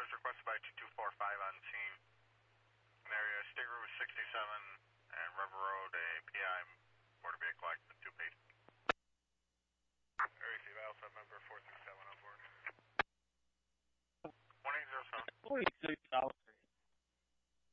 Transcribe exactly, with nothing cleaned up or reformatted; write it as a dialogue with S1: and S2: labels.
S1: service requested by two two four five on scene. An area State Route sixty-seven and River Road, a P I motor vehicle accident, two patients. Area C Alpha member four three seven on board. one eight zero seven.
S2: four eight six Alpha.